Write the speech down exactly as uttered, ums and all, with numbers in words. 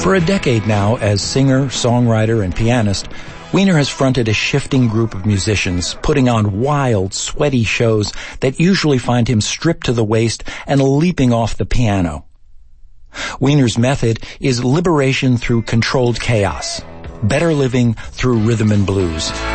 For a decade now, as singer, songwriter, and pianist, Weiner has fronted a shifting group of musicians, putting on wild, sweaty shows that usually find him stripped to the waist and leaping off the piano. Weiner's method is liberation through controlled chaos, better living through rhythm and blues.